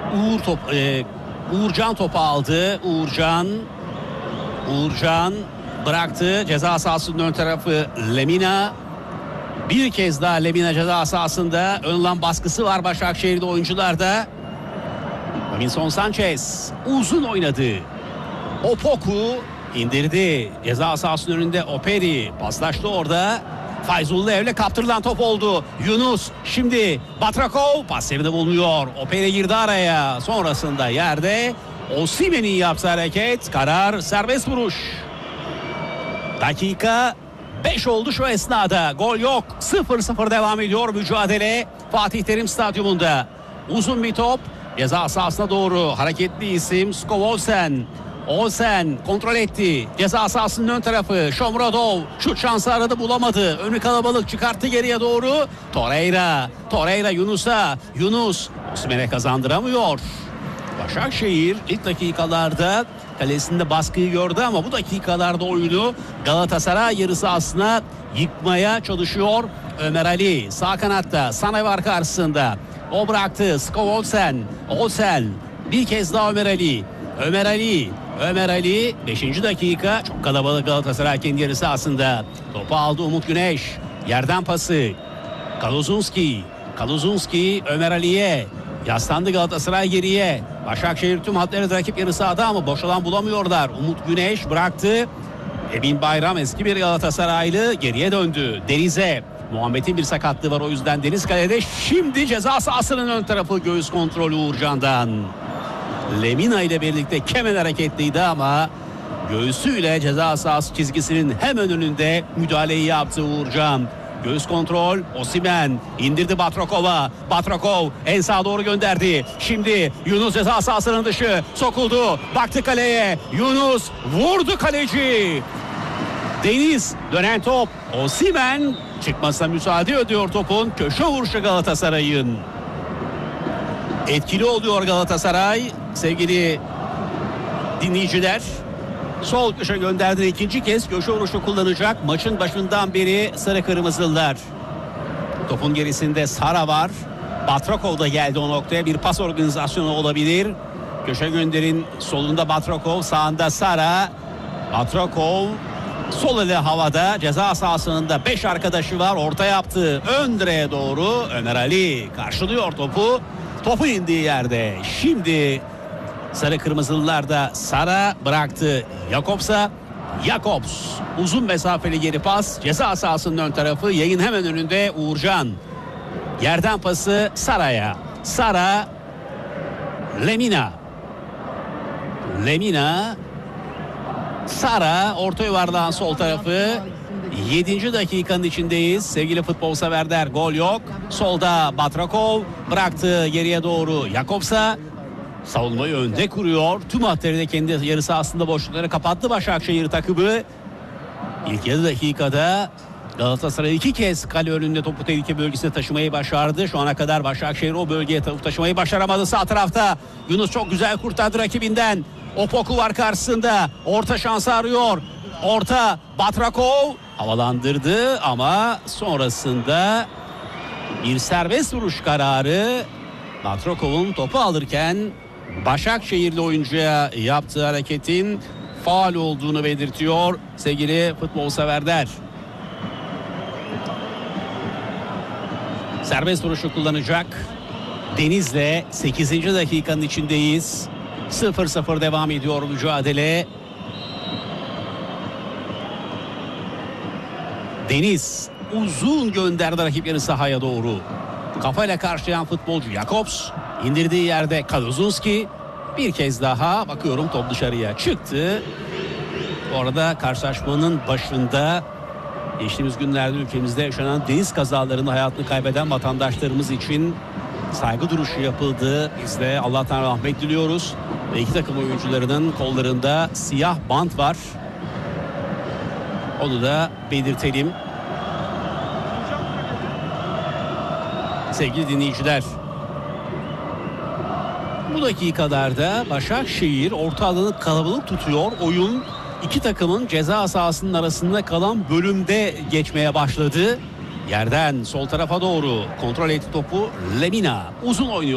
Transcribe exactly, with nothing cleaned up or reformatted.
Uğur top, e, Uğurcan topu aldı. Uğurcan Uğurcan bıraktı. Ceza sahasının ön tarafı Lemina. Bir kez daha Lemina ceza sahasında. Ön alan baskısı var Başakşehir'de oyuncularda. Davinson Sanchez uzun oynadı. Opoku indirdi. Ceza sahasının önünde Operi paslaştı orada. Fayzullu Ev'le kaptırılan top oldu. Yunus şimdi Batrakov pas yerinde bulunuyor. Operi girdi araya. Sonrasında yerde Osimhen'in yaptığı hareket. Karar serbest vuruş. Dakika beş oldu şu esnada. Gol yok. sıfır sıfır devam ediyor mücadele Fatih Terim Stadyumunda. Uzun bir top. Ceza sahasına doğru hareketli isim Skovolsen. Olsen kontrol etti. Ceza sahasının ön tarafı. Shomurodov şut şansı aradı, bulamadı. Önü kalabalık, çıkarttı geriye doğru. Torreira. Torreira Yunus'a. Yunus Osimhen'e kazandıramıyor. Başakşehir ilk dakikalarda kalesinde baskıyı gördü ama bu dakikalarda oyunu Galatasaray yarı sahasına yıkmaya çalışıyor. Ömer Ali sağ kanatta, Sané var karşısında. O bıraktı. Skovolsen. Olsen. Bir kez daha Ömer Ali. Ömer Ali. Ömer Ali beşinci dakika. Çok kalabalık Galatasaray kendi yarı sahasında. Topu aldı Umut Güneş. Yerden pası. Kaluzunski. Kaluzunski Ömer Ali'ye. Yaslandı Galatasaray geriye. Başakşehir tüm hatları rakip yarı sahada ama boş alan bulamıyorlar. Umut Güneş bıraktı. Emin Bayram eski bir Galatasaraylı geriye döndü. Deniz'e. Muhammed'in bir sakatlığı var, o yüzden Deniz kalede. Şimdi ceza sahasının ön tarafı, göğüs kontrolü Uğurcan'dan. Lemina ile birlikte Kemal hareketliydi ama göğsüyle ceza sahası çizgisinin hemen önünde müdahaleyi yaptı Uğurcan. Göğüs kontrol, Osimhen indirdi Batrakov'a. Batrakov en sağa doğru gönderdi. Şimdi Yunus ceza sahasının dışı, sokuldu. Baktı kaleye. Yunus vurdu kaleci. Deniz dönen top. Osimhen çıkmasına müsaade ediyor topun. Köşe vuruşu Galatasaray'ın. Etkili oluyor Galatasaray sevgili dinleyiciler. Sol köşe gönderdi, ikinci kez köşe vuruşu kullanacak. Maçın başından beri sarı kırmızılar. Topun gerisinde Sara var. Batrakov da geldi o noktaya, bir pas organizasyonu olabilir. Köşe gönderin solunda Batrakov, sağında Sara. Batrakov sol ele havada, ceza sahasının da beş arkadaşı var. Orta yaptı ön direğe doğru. Ömer Ali karşılıyor topu. Topu indiği yerde. Şimdi sarı kırmızılılar da Sara bıraktı Jakobs'a. Jakobs uzun mesafeli geri pas. Ceza sahasının ön tarafı, yayın hemen önünde Uğurcan. Yerden pası Sara'ya. Sara. Lemina. Lemina. Sara orta yuvarlağın sol tarafı. yedinci dakikanın içindeyiz. Sevgili futbol severler, gol yok. Solda Batrakov bıraktı geriye doğru Jakobs'a. Savunmayı önde kuruyor. Tüm hatları da kendi yarı sahasında boşlukları kapattı Başakşehir takımı. İlk yarı dakikada Galatasaray iki kez kale önünde topu tehlike bölgesine taşımayı başardı. Şu ana kadar Başakşehir o bölgeye topu taşımayı başaramadı. Sağ tarafta Yunus çok güzel kurtardı rakibinden. Opoku var karşısında. Orta şansı arıyor. Orta Batrakov havalandırdı ama sonrasında bir serbest vuruş kararı. Batrakov'un topu alırken Başakşehirli oyuncuya yaptığı hareketin faul olduğunu belirtiyor sevgili futbol severler. Serbest vuruşu kullanacak Deniz'le sekizinci dakikanın içindeyiz. sıfır sıfır devam ediyor mücadele. Deniz uzun gönderdi rakip yarı sahaya doğru. Kafayla karşılayan futbolcu Jakobs. İndirdiği yerde Kaluzunski. Bir kez daha bakıyorum top dışarıya çıktı. Orada karşılaşmanın başında geçtiğimiz günlerde ülkemizde yaşanan deniz kazalarında hayatını kaybeden vatandaşlarımız için saygı duruşu yapıldı. Biz de Allah'tan rahmet diliyoruz. Ve iki takım oyuncularının kollarında siyah bant var. Onu da belirtelim. Sevgili dinleyiciler, bu dakikalarda Başakşehir orta alanı kalabalık tutuyor. Oyun iki takımın ceza sahasının arasında kalan bölümde geçmeye başladı. Yerden sol tarafa doğru kontrol etti topu Lemina. Uzun oynuyor.